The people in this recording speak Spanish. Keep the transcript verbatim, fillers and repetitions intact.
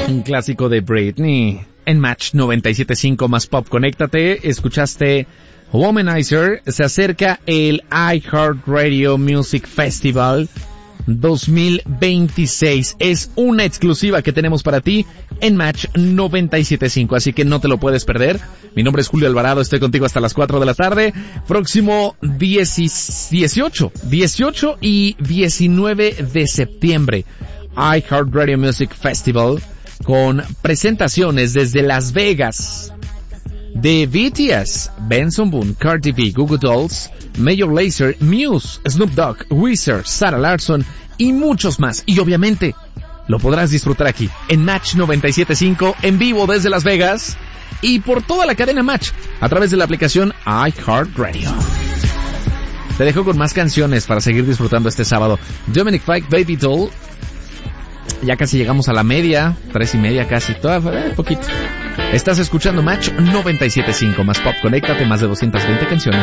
Un clásico de Britney. En Match noventa y siete punto cinco más Pop, conéctate. Escuchaste Womanizer. Se acerca el iHeartRadio Music Festival dos mil veintiséis. Es una exclusiva que tenemos para ti en Match noventa y siete punto cinco, así que no te lo puedes perder. Mi nombre es Julio Alvarado, estoy contigo hasta las cuatro de la tarde. Próximo dieciocho, dieciocho y diecinueve de septiembre, iHeartRadio Music Festival, con presentaciones desde Las Vegas de B T S, Benson Boone, Cardi B, Goo Goo Dolls, Major Lazer, Muse, Snoop Dogg, Weezer, Sarah Larsson y muchos más. Y obviamente lo podrás disfrutar aquí en Match noventa y siete punto cinco, en vivo desde Las Vegas y por toda la cadena Match a través de la aplicación iHeartRadio. Te dejo con más canciones para seguir disfrutando este sábado. Dominic Fike, Baby Doll. Ya casi llegamos a la media, tres y media casi, todavía eh, poquito. Estás escuchando Match noventa y siete punto cinco más Pop, conéctate, más de doscientas veinte canciones.